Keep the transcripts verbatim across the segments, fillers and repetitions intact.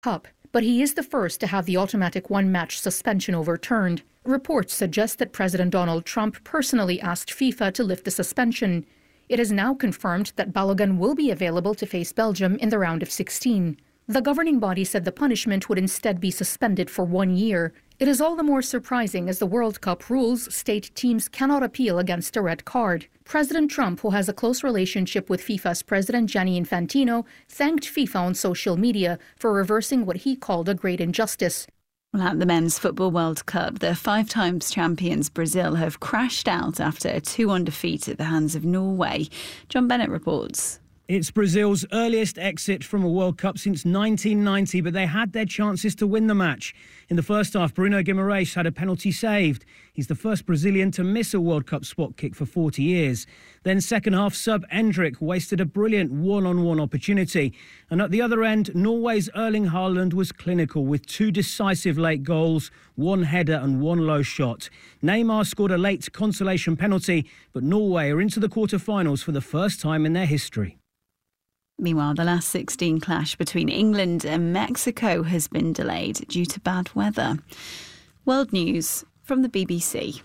Cup, but he is the first to have the automatic one-match suspension overturned. Reports suggest that President Donald Trump personally asked FIFA to lift the suspension. It is now confirmed that Balogun will be available to face Belgium in the round of sixteen. The governing body said the punishment would instead be suspended for one year. It is all the more surprising as the World Cup rules state teams cannot appeal against a red card. President Trump, who has a close relationship with FIFA's president Gianni Infantino, thanked FIFA on social media for reversing what he called a great injustice. Well, at the Men's Football World Cup, the five times champions Brazil have crashed out after a two one defeat at the hands of Norway. John Bennett reports. It's Brazil's earliest exit from a World Cup since nineteen ninety, but they had their chances to win the match. In the first half, Bruno Guimaraes had a penalty saved. He's the first Brazilian to miss a World Cup spot kick for forty years. Then second half sub Endrick wasted a brilliant one-on-one opportunity. And at the other end, Norway's Erling Haaland was clinical with two decisive late goals, one header and one low shot. Neymar scored a late consolation penalty, but Norway are into the quarter-finals for the first time in their history. Meanwhile, the last sixteen clash between England and Mexico has been delayed due to bad weather. World News from the B B C.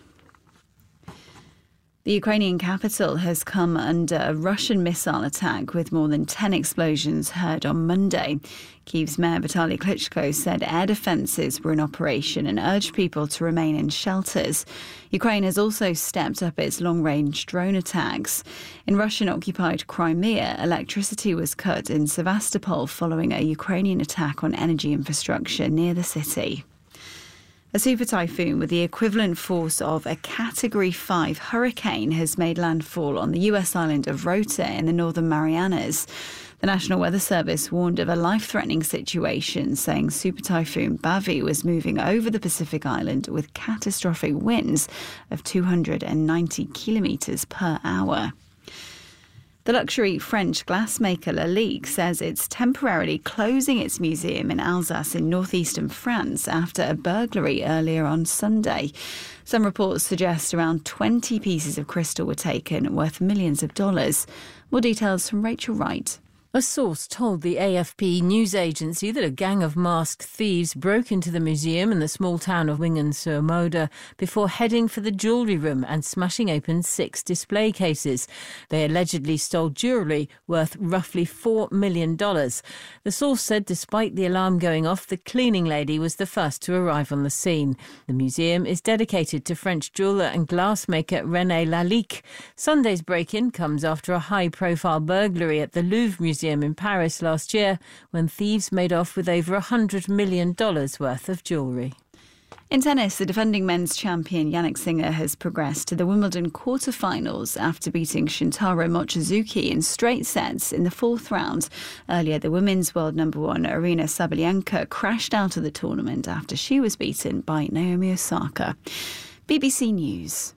The Ukrainian capital has come under a Russian missile attack with more than ten explosions heard on Monday. Kyiv's Mayor Vitaly Klitschko said air defences were in operation and urged people to remain in shelters. Ukraine has also stepped up its long-range drone attacks. In Russian-occupied Crimea, electricity was cut in Sevastopol following a Ukrainian attack on energy infrastructure near the city. A super typhoon with the equivalent force of a Category five hurricane has made landfall on the U S island of Rota in the Northern Marianas. The National Weather Service warned of a life-threatening situation, saying super typhoon Bavi was moving over the Pacific island with catastrophic winds of two hundred ninety kilometres per hour. The luxury French glassmaker Lalique says it's temporarily closing its museum in Alsace in northeastern France after a burglary earlier on Sunday. Some reports suggest around twenty pieces of crystal were taken, worth millions of dollars. More details from Rachel Wright. A source told the A F P news agency that a gang of masked thieves broke into the museum in the small town of Wingen-sur-Moder before heading for the jewellery room and smashing open six display cases. They allegedly stole jewellery worth roughly four million dollars. The source said despite the alarm going off, the cleaning lady was the first to arrive on the scene. The museum is dedicated to French jeweller and glassmaker René Lalique. Sunday's break-in comes after a high-profile burglary at the Louvre Museum in Paris last year when thieves made off with over one hundred million dollars worth of jewellery. In tennis, the defending men's champion Jannik Sinner has progressed to the Wimbledon quarter-finals after beating Shintaro Mochizuki in straight sets in the fourth round. Earlier, the women's world number one Aryna Sabalenka crashed out of the tournament after she was beaten by Naomi Osaka. B B C News.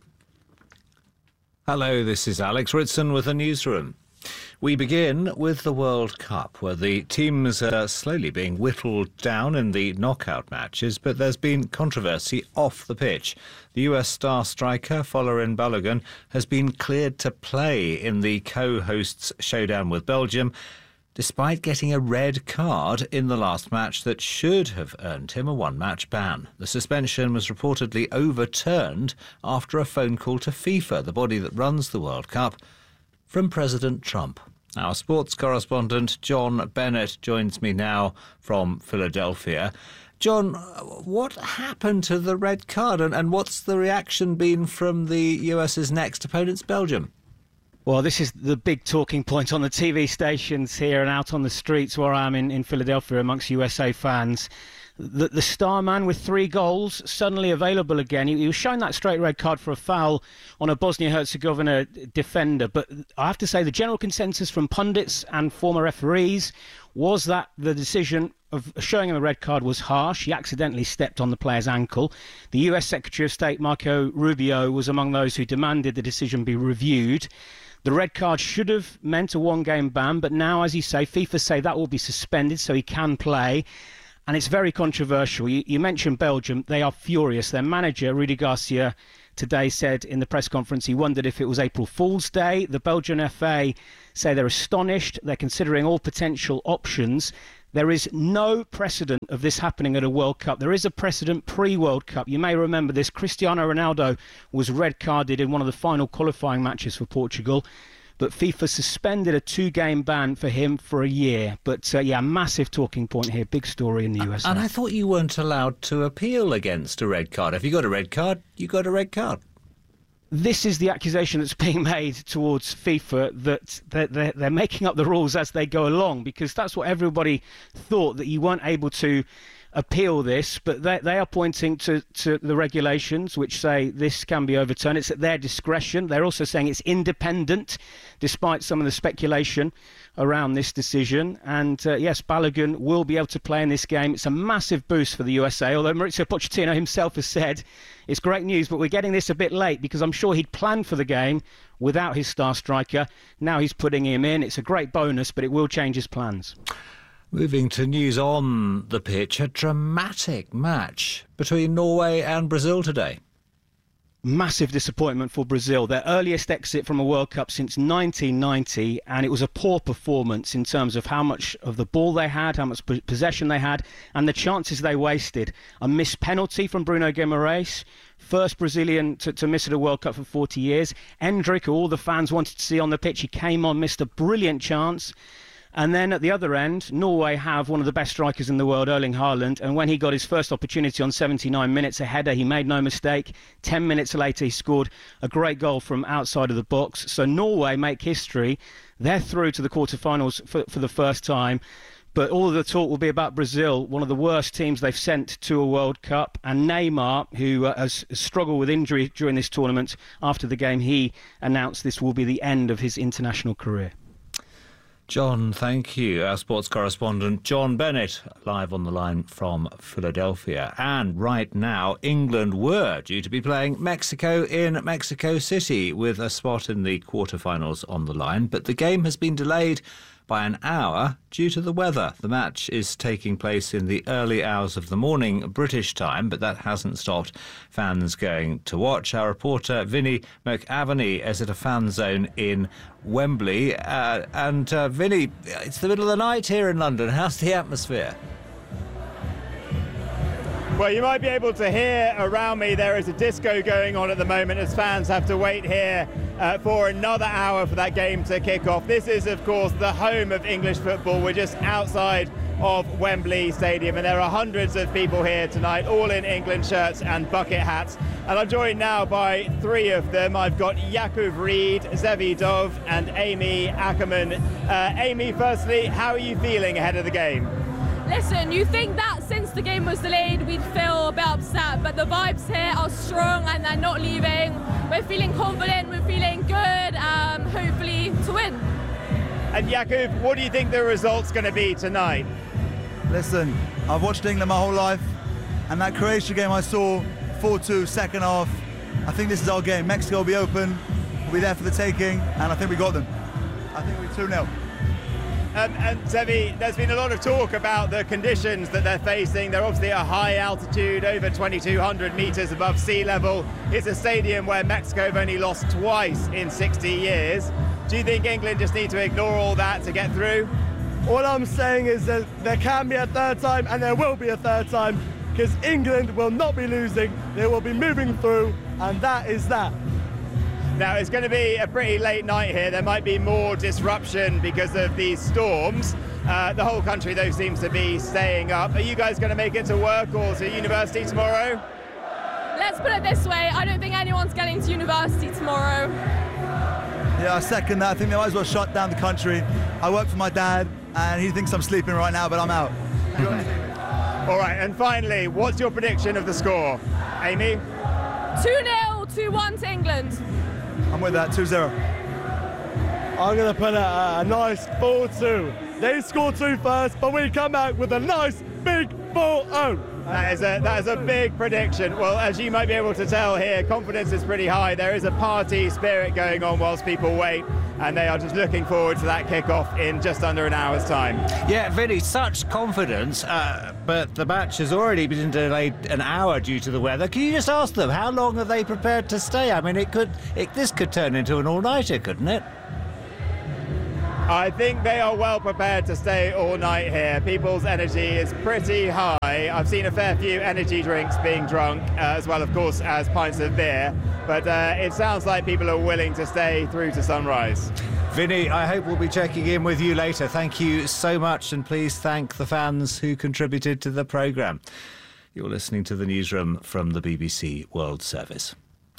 Hello, this is Alex Ritson with the newsroom. We begin with the World Cup, where the teams are slowly being whittled down in the knockout matches, but there's been controversy off the pitch. The U S star striker Folarin Balogun has been cleared to play in the co-hosts' showdown with Belgium, despite getting a red card in the last match that should have earned him a one-match ban. The suspension was reportedly overturned after a phone call to FIFA, the body that runs the World Cup, from President Trump. Our sports correspondent John Bennett joins me now from Philadelphia. John, what happened to the red card and, and what's the reaction been from the U S's next opponents, Belgium? Well, this is the big talking point on the T V stations here and out on the streets where I am in, in Philadelphia amongst U S A fans. The, the star man with three goals suddenly available again. He, he was shown that straight red card for a foul on a Bosnia-Herzegovina defender. But I have to say the general consensus from pundits and former referees was that the decision of showing him a red card was harsh. He accidentally stepped on the player's ankle. The U S Secretary of State Marco Rubio was among those who demanded the decision be reviewed. The red card should have meant a one-game ban, but now, as you say, FIFA say that will be suspended so he can play. And it's very controversial. You, you mentioned Belgium. They are furious. Their manager, Rudi Garcia, today said in the press conference he wondered if it was April Fool's Day. The Belgian F A say they're astonished. They're considering all potential options. There is no precedent of this happening at a World Cup. There is a precedent pre-World Cup. You may remember this. Cristiano Ronaldo was red-carded in one of the final qualifying matches for Portugal. But FIFA suspended a two-game ban for him for a year. But, uh, yeah, massive talking point here. Big story in the U S A. And I thought you weren't allowed to appeal against a red card. If you got a red card, you got a red card. This is the accusation that's being made towards FIFA, that they're, they're making up the rules as they go along, because that's what everybody thought, that you weren't able to appeal this, but they, they are pointing to, to the regulations which say this can be overturned. It's at their discretion. They're also saying it's independent, despite some of the speculation around this decision. And uh, yes, Balogun will be able to play in this game. It's a massive boost for the U S A, although Mauricio Pochettino himself has said it's great news, but we're getting this a bit late, because I'm sure he'd planned for the game without his star striker. Now he's putting him in. It's a great bonus, but it will change his plans. Moving to news on the pitch, a dramatic match between Norway and Brazil today. Massive disappointment for Brazil. Their earliest exit from a World Cup since nineteen ninety, and it was a poor performance in terms of how much of the ball they had, how much possession they had, and the chances they wasted. A missed penalty from Bruno Guimaraes, first Brazilian to, to miss at a World Cup for forty years. Endrick, who all the fans wanted to see on the pitch, he came on, missed a brilliant chance. And then at the other end, Norway have one of the best strikers in the world, Erling Haaland, and when he got his first opportunity on seventy-nine minutes, a header, he made no mistake. Ten minutes later, he scored a great goal from outside of the box. So Norway make history. They're through to the quarterfinals for, for the first time. But all of the talk will be about Brazil, one of the worst teams they've sent to a World Cup. And Neymar, who uh, has struggled with injury during this tournament, after the game, he announced this will be the end of his international career. John, thank you. Our sports correspondent, John Bennett, live on the line from Philadelphia. And right now, England were due to be playing Mexico in Mexico City with a spot in the quarterfinals on the line. But the game has been delayed by an hour due to the weather. The match is taking place in the early hours of the morning British time, but that hasn't stopped fans going to watch. Our reporter Vinny McAvaney is at a fan zone in Wembley. Uh, and uh, Vinny, it's the middle of the night here in London. How's the atmosphere? Well, you might be able to hear around me there is a disco going on at the moment as fans have to wait here uh, for another hour for that game to kick off. This is, of course, the home of English football. We're just outside of Wembley Stadium, and there are hundreds of people here tonight, all in England shirts and bucket hats. And I'm joined now by three of them. I've got Jakub Reed, Zevi Dove and Amy Ackerman. Uh, Amy, firstly, how are you feeling ahead of the game? Listen, you think that since the game was delayed we'd feel a bit upset, but the vibes here are strong and they're not leaving. We're feeling confident, we're feeling good, um, hopefully to win. And Jakub, what do you think the result's going to be tonight? Listen, I've watched England my whole life, and that Croatia game I saw, four two, second half, I think this is our game. Mexico will be open, we'll be there for the taking, and I think we got them. I think we're two nil. Um, and Zevi, there's been a lot of talk about the conditions that they're facing. They're obviously at a high altitude, over twenty-two hundred metres above sea level. It's a stadium where Mexico have only lost twice in sixty years. Do you think England just need to ignore all that to get through? All I'm saying is that there can be a third time, and there will be a third time, because England will not be losing. They will be moving through, and that is that. Now, it's going to be a pretty late night here. There might be more disruption because of these storms. Uh, the whole country, though, seems to be staying up. Are you guys going to make it to work or to university tomorrow? Let's put it this way, I don't think anyone's getting to university tomorrow. Yeah, I second that. I think they might as well shut down the country. I work for my dad, and he thinks I'm sleeping right now, but I'm out. All right, and finally, what's your prediction of the score? Amy? two nil, two one to England. I'm with that, two zero. I'm going to put a, a nice four two. They score two first, but we come out with a nice big four oh. That is, a, that is a big prediction. Well, as you might be able to tell here, confidence is pretty high. There is a party spirit going on whilst people wait, and they are just looking forward to that kick-off in just under an hour's time. Yeah, Vinny, such confidence, uh, but the match has already been delayed an hour due to the weather. Can you just ask them, how long are they prepared to stay? I mean, it could, it, this could turn into an all-nighter, couldn't it? I think they are well prepared to stay all night here. People's energy is pretty high. I've seen a fair few energy drinks being drunk, uh, as well, of course, as pints of beer. But uh, it sounds like people are willing to stay through to sunrise. Vinny, I hope we'll be checking in with you later. Thank you so much, and please thank the fans who contributed to the programme. You're listening to the newsroom from the B B C World Service.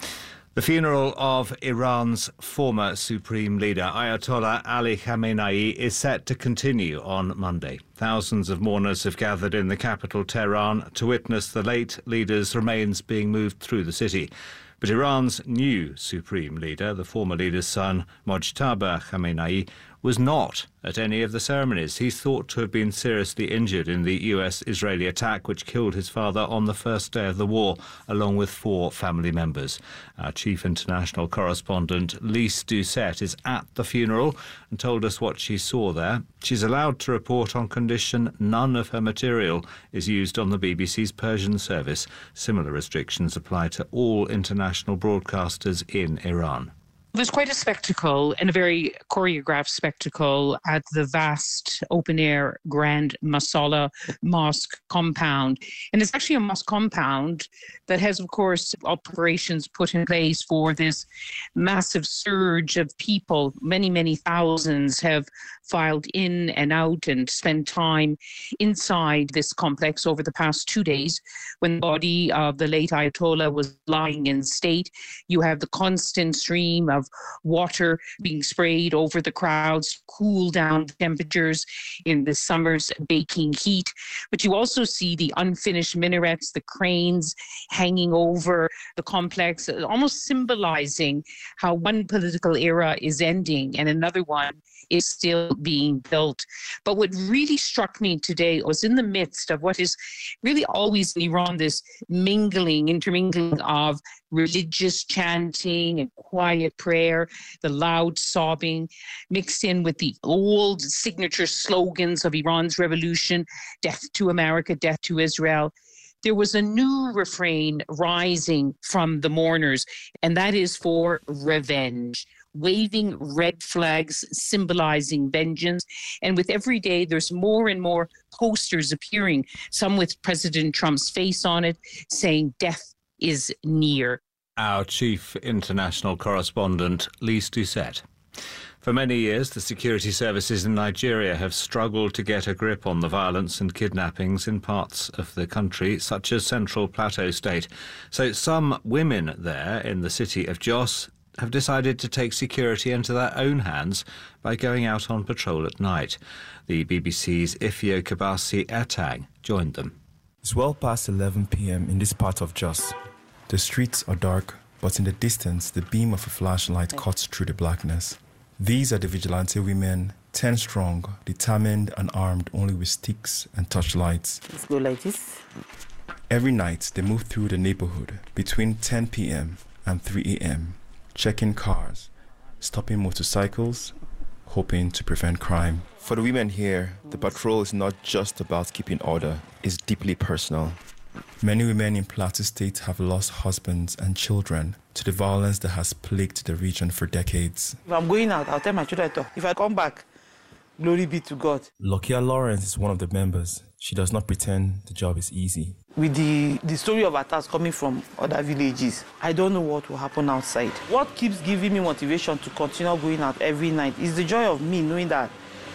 The funeral of Iran's former supreme leader, Ayatollah Ali Khamenei, is set to continue on Monday. Thousands of mourners have gathered in the capital, Tehran, to witness the late leader's remains being moved through the city. But Iran's new supreme leader, the former leader's son, Mojtaba Khamenei, was not at any of the ceremonies. He's thought to have been seriously injured in the U S-Israeli attack which killed his father on the first day of the war, along with four family members. Our chief international correspondent, Lise Doucet, is at the funeral and told us what she saw there. She's allowed to report on condition none of her material is used on the B B C's Persian service. Similar restrictions apply to all international broadcasters in Iran. There's quite a spectacle, and a very choreographed spectacle, at the vast open-air Grand Masala Mosque compound. And it's actually a mosque compound that has, of course, operations put in place for this massive surge of people. Many, many thousands have filed in and out and spent time inside this complex over the past two days. When the body of the late Ayatollah was lying in state, you have the constant stream of water being sprayed over the crowds to cool down the temperatures in the summer's baking heat. But you also see the unfinished minarets, the cranes hanging over the complex, almost symbolizing how one political era is ending and another one is still being built. But what really struck me today was in the midst of what is really always in Iran, this mingling, intermingling of religious chanting and quiet prayer, the loud sobbing, mixed in with the old signature slogans of Iran's revolution, death to America, death to Israel. There was a new refrain rising from the mourners, and that is for revenge, waving red flags symbolizing vengeance. And with every day, there's more and more posters appearing, some with President Trump's face on it, saying death is near. Our chief international correspondent, Lise Doucet. For many years, the security services in Nigeria have struggled to get a grip on the violence and kidnappings in parts of the country, such as Central Plateau State. So some women there in the city of Jos have decided to take security into their own hands by going out on patrol at night. The B B C's Ifyo Kabasi Etang joined them. It's well past eleven p.m. in this part of Jos. The streets are dark, but in the distance, the beam of a flashlight cuts through the blackness. These are the vigilante women, ten strong, determined and armed only with sticks and torchlights. Let's go like this. Every night, they move through the neighborhood between ten p.m. and three a.m., checking cars, stopping motorcycles, hoping to prevent crime. For the women here, the patrol is not just about keeping order, it's deeply personal. Many women in Plateau State have lost husbands and children to the violence that has plagued the region for decades. If I'm going out, I'll tell my children to. If I come back, glory be to God. Lokia Lawrence is one of the members. She does not pretend the job is easy. With the, the story of attacks coming from other villages, I don't know what will happen outside. What keeps giving me motivation to continue going out every night is the joy of me knowing that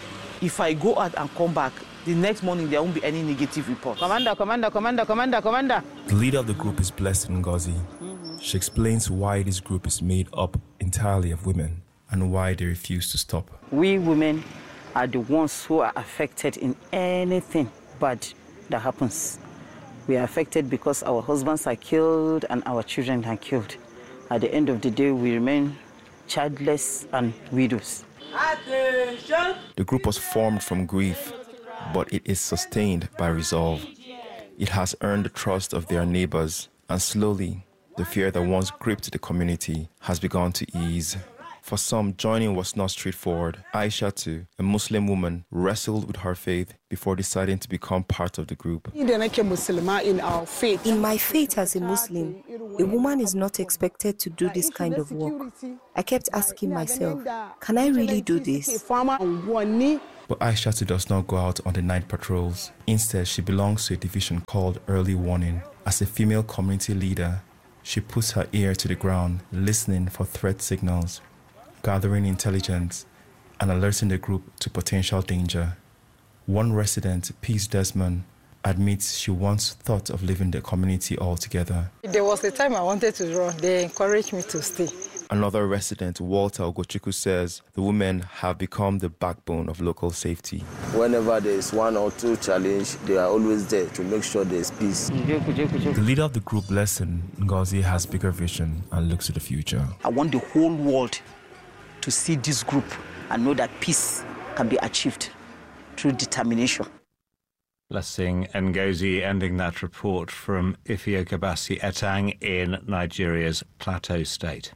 if I go out and come back, the next morning there won't be any negative report. Commander, commander, commander, commander, commander. The leader of the group is Blessed Ngozi. Mm-hmm. She explains why this group is made up entirely of women and why they refuse to stop. We women are the ones who are affected in anything bad that happens. We are affected because our husbands are killed and our children are killed. At the end of the day, we remain childless and widows. Attention! The group was formed from grief, but it is sustained by resolve. It has earned the trust of their neighbors, and slowly, the fear that once gripped the community has begun to ease. For some, joining was not straightforward. Aisha, too, a Muslim woman, wrestled with her faith before deciding to become part of the group. In our faith, in my faith as a Muslim, a woman is not expected to do this kind of work. I kept asking myself, can I really do this? But Aisha does not go out on the night patrols. Instead, she belongs to a division called Early Warning. As a female community leader, she puts her ear to the ground, listening for threat signals, gathering intelligence, and alerting the group to potential danger. One resident, Peace Desmond, admits she once thought of leaving the community altogether. There was a time I wanted to run. They encouraged me to stay. Another resident, Walter Ogochukwu, says the women have become the backbone of local safety. Whenever there is one or two challenge, they are always there to make sure there is peace. The leader of the group, Lesson, Ngozi, has bigger vision and looks to the future. I want the whole world to see this group and know that peace can be achieved through determination. Blessing Ngozi ending that report from Ifeokabasi Etang in Nigeria's Plateau State.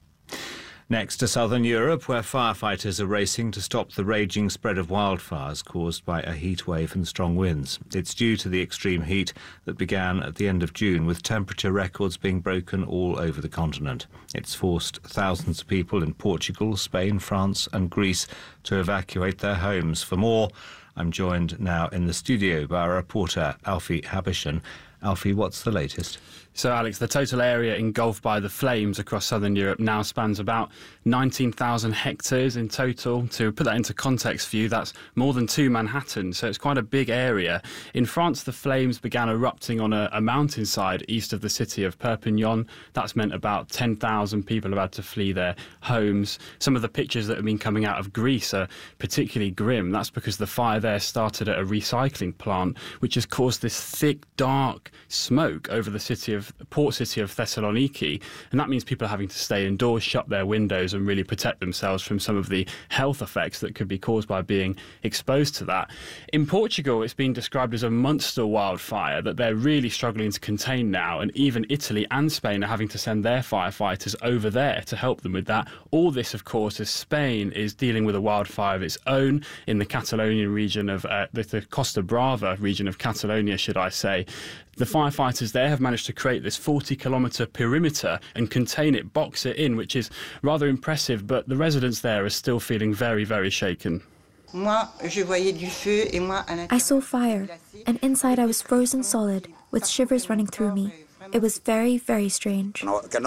Next to southern Europe, where firefighters are racing to stop the raging spread of wildfires caused by a heat wave and strong winds. It's due to the extreme heat that began at the end of June, with temperature records being broken all over the continent. It's forced thousands of people in Portugal, Spain, France and Greece to evacuate their homes. For more, I'm joined now in the studio by our reporter Alfie Habishan. Alfie, what's the latest? So, Alex, the total area engulfed by the flames across southern Europe now spans about nineteen thousand hectares in total. To put that into context for you, that's more than two Manhattans, so it's quite a big area. In France, the flames began erupting on a, a mountainside east of the city of Perpignan. That's meant about ten thousand people have had to flee their homes. Some of the pictures that have been coming out of Greece are particularly grim. That's because the fire there started at a recycling plant, which has caused this thick, dark smoke over the city of port city of Thessaloniki, and that means people are having to stay indoors, shut their windows and really protect themselves from some of the health effects that could be caused by being exposed to that. In Portugal, it's been described as a monster wildfire that they're really struggling to contain now, and even Italy and Spain are having to send their firefighters over there to help them with that. All this, of course, as Spain is dealing with a wildfire of its own in the Catalonian region of uh, the, the Costa Brava region of Catalonia, should I say. The firefighters there have managed to create this forty kilometre perimeter and contain it, box it in, which is rather impressive, but the residents there are still feeling very, very shaken. I saw fire, and inside I was frozen solid, with shivers running through me. It was very, very strange. Let's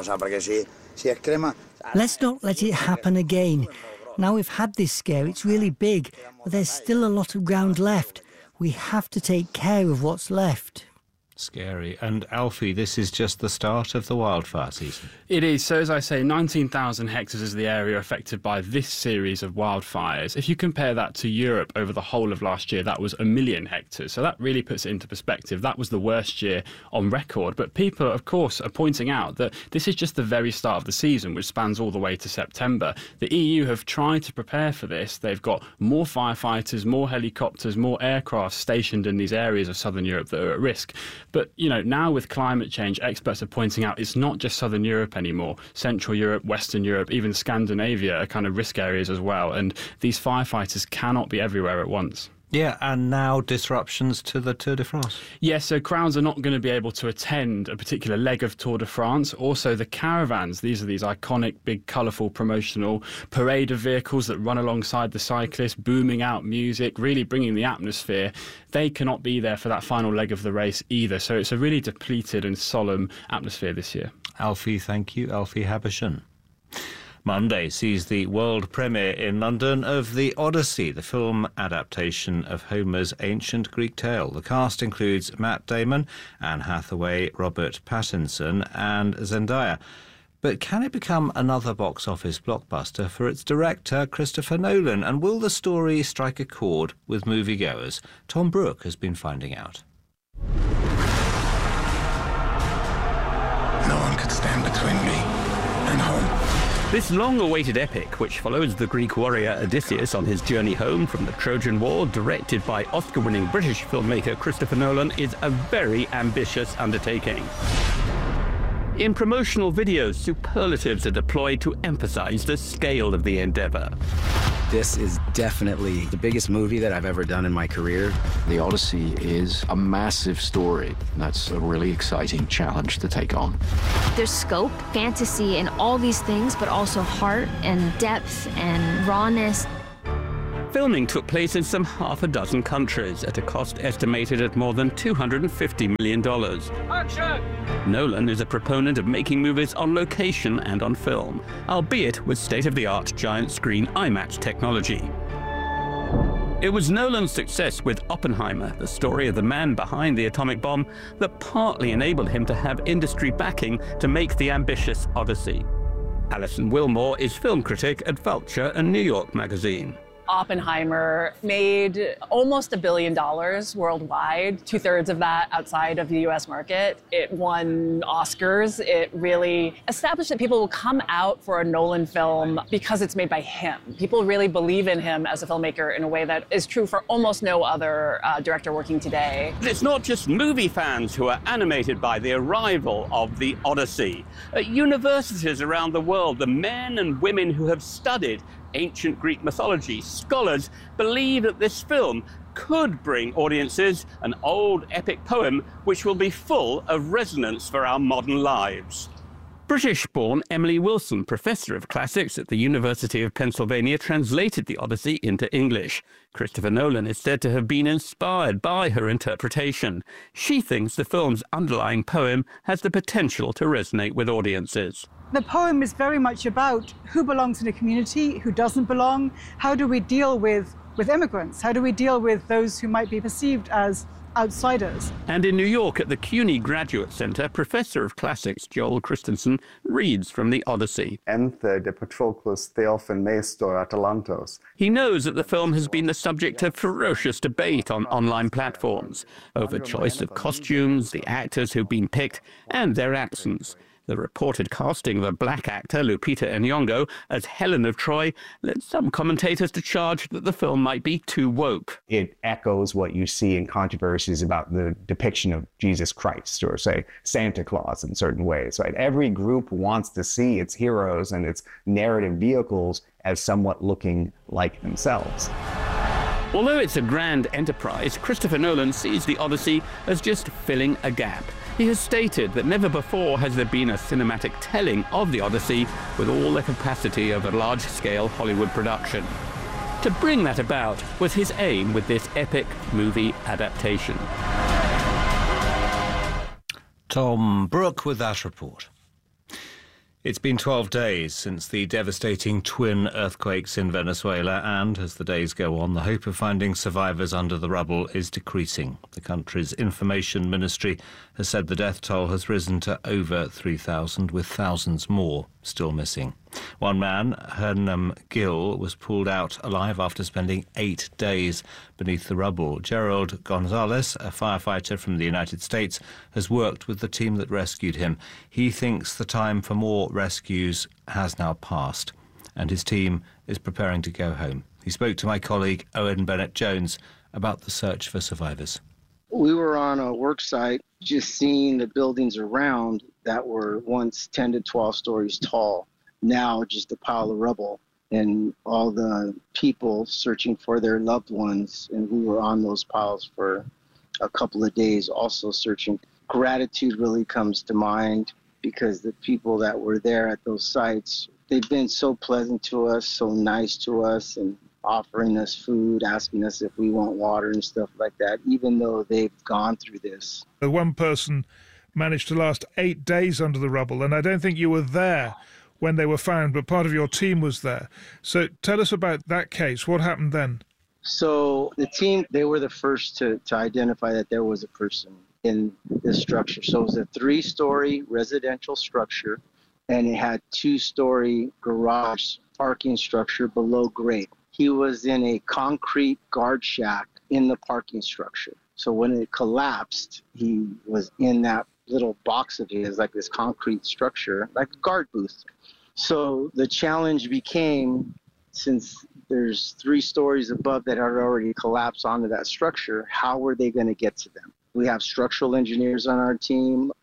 not let it happen again. Now we've had this scare, it's really big, but there's still a lot of ground left. We have to take care of what's left. Scary. And Alfie, this is just the start of the wildfire season. It is. So, as I say, nineteen thousand hectares is the area affected by this series of wildfires. If you compare that to Europe over the whole of last year, that was a million hectares. So that really puts it into perspective. That was the worst year on record. But people, of course, are pointing out that this is just the very start of the season, which spans all the way to September. The E U have tried to prepare for this. They've got more firefighters, more helicopters, more aircraft stationed in these areas of southern Europe that are at risk. But, you know, now with climate change, experts are pointing out it's not just southern Europe anymore. Central Europe, Western Europe, even Scandinavia are kind of risk areas as well. And these firefighters cannot be everywhere at once. Yeah, and now disruptions to the Tour de France. Yes, so crowds are not going to be able to attend a particular leg of Tour de France. Also, the caravans, these are these iconic, big, colourful, promotional parade of vehicles that run alongside the cyclists, booming out music, really bringing the atmosphere. They cannot be there for that final leg of the race either. So it's a really depleted and solemn atmosphere this year. Alfie, thank you. Alfie Habishan. Monday sees the world premiere in London of The Odyssey, the film adaptation of Homer's ancient Greek tale. The cast includes Matt Damon, Anne Hathaway, Robert Pattinson and Zendaya. But can it become another box office blockbuster for its director, Christopher Nolan? And will the story strike a chord with moviegoers? Tom Brooke has been finding out. No one could stand between me and home. This long-awaited epic, which follows the Greek warrior Odysseus on his journey home from the Trojan War, directed by Oscar-winning British filmmaker Christopher Nolan, is a very ambitious undertaking. In promotional videos, superlatives are deployed to emphasize the scale of the endeavor. This is definitely the biggest movie that I've ever done in my career. The Odyssey is a massive story. That's a really exciting challenge to take on. There's scope, fantasy, and all these things, but also heart and depth and rawness. Filming took place in some half a dozen countries at a cost estimated at more than two hundred fifty million dollars. Action! Nolan is a proponent of making movies on location and on film, albeit with state-of-the-art giant screen IMAX technology. It was Nolan's success with Oppenheimer, the story of the man behind the atomic bomb, that partly enabled him to have industry backing to make the ambitious Odyssey. Alison Wilmore is film critic at Vulture and New York Magazine. Oppenheimer made almost a billion dollars worldwide, two-thirds of that outside of the U S market. It won Oscars. It really established that people will come out for a Nolan film because it's made by him. People really believe in him as a filmmaker in a way that is true for almost no other uh, director working today. But it's not just movie fans who are animated by the arrival of the Odyssey. At universities around the world, the men and women who have studied ancient Greek mythology, scholars believe that this film could bring audiences an old epic poem which will be full of resonance for our modern lives. British-born Emily Wilson, professor of classics at the University of Pennsylvania, translated the Odyssey into English. Christopher Nolan is said to have been inspired by her interpretation. She thinks the film's underlying poem has the potential to resonate with audiences. The poem is very much about who belongs in a community, who doesn't belong. How do we deal with, with immigrants? How do we deal with those who might be perceived as outsiders? And in New York at the CUNY Graduate Center, Professor of Classics Joel Christensen reads from the Odyssey. Ente de Patroclus Theophan Maestor Atalantos. He knows that the film has been the subject of ferocious debate on online platforms over choice of costumes, the actors who've been picked, and their accents. The reported casting of a black actor, Lupita Nyong'o, as Helen of Troy led some commentators to charge that the film might be too woke. It echoes what you see in controversies about the depiction of Jesus Christ or, say, Santa Claus in certain ways. Right? Every group wants to see its heroes and its narrative vehicles as somewhat looking like themselves. Although it's a grand enterprise, Christopher Nolan sees the Odyssey as just filling a gap. He has stated that never before has there been a cinematic telling of the Odyssey with all the capacity of a large-scale Hollywood production. To bring that about was his aim with this epic movie adaptation. Tom Brooke with that report. It's been twelve days since the devastating twin earthquakes in Venezuela, and as the days go on, the hope of finding survivors under the rubble is decreasing. The country's information ministry has said the death toll has risen to over three thousand, with thousands more still missing. One man, Hernam Gil, was pulled out alive after spending eight days beneath the rubble. Gerald Gonzalez, a firefighter from the United States, has worked with the team that rescued him. He thinks the time for more rescues has now passed, and his team is preparing to go home. He spoke to my colleague Owen Bennett-Jones about the search for survivors. We were on a work site just seeing the buildings around that were once ten to twelve stories tall, now just a pile of rubble, and all the people searching for their loved ones, and we were on those piles for a couple of days also searching. Gratitude really comes to mind because the people that were there at those sites, they've been so pleasant to us, so nice to us, and offering us food, asking us if we want water and stuff like that, even though they've gone through this. The one person managed to last eight days under the rubble, and I don't think you were there when they were found, but part of your team was there. So tell us about that case. What happened then? So the team, they were the first to, to identify that there was a person in this structure. So it was a three-story residential structure, and it had two-story garage parking structure below grade. He was in a concrete guard shack in the parking structure. So when it collapsed, he was in that little box of his, like this concrete structure, like a guard booth. So the challenge became, since there's three stories above that had already collapsed onto that structure, how were they going to get to them? We have structural engineers on our team.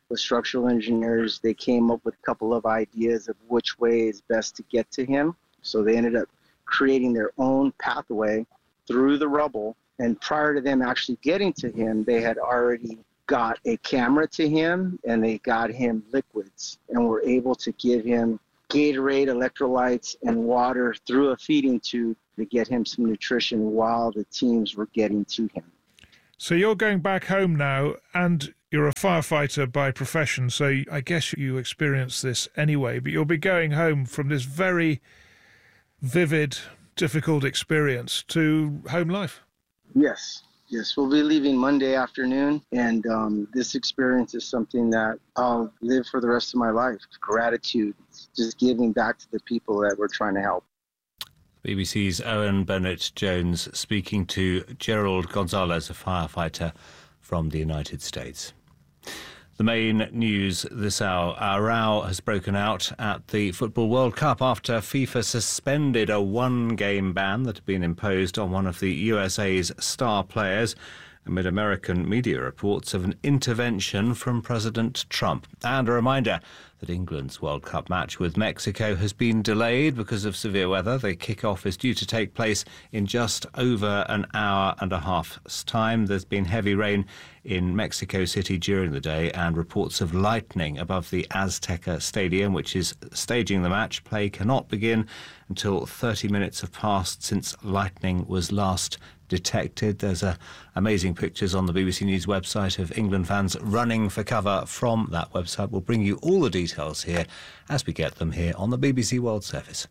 with structural engineers. They came up with a couple of ideas of which way is best to get to him. So they ended up creating their own pathway through the rubble. And prior to them actually getting to him, they had already got a camera to him, and they got him liquids, and were able to give him Gatorade, electrolytes, and water through a feeding tube to get him some nutrition while the teams were getting to him. So you're going back home now, and you're a firefighter by profession, so I guess you experienced this anyway, but you'll be going home from this very vivid, difficult experience to home life. Yes. Yes, we'll be leaving Monday afternoon, and um, this experience is something that I'll live for the rest of my life. Gratitude, just giving back to the people that we're trying to help. B B C's Owen Bennett-Jones speaking to Gerald Gonzalez, a firefighter from the United States. The main news this hour, a row has broken out at the Football World Cup after FIFA suspended a one-game ban that had been imposed on one of the U S A's star players amid American media reports of an intervention from President Trump. And a reminder that England's World Cup match with Mexico has been delayed because of severe weather. The kick-off is due to take place in just over an hour and a half's time. There's been heavy rain in Mexico City during the day and reports of lightning above the Azteca Stadium, which is staging the match. Play cannot begin until thirty minutes have passed since lightning was last detected. There's a amazing pictures on the B B C News website of England fans running for cover from that website. We'll bring you all the details here as we get them here on the B B C World Service.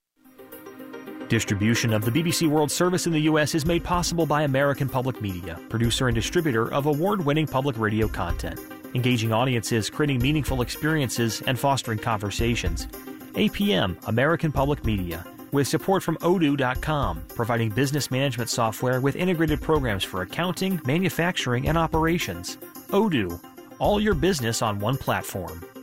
Distribution of the B B C World Service in the U S is made possible by American Public Media, producer and distributor of award-winning public radio content, engaging audiences, creating meaningful experiences, and fostering conversations. A P M, American Public Media, with support from Odoo dot com, providing business management software with integrated programs for accounting, manufacturing, and operations. Odoo, all your business on one platform.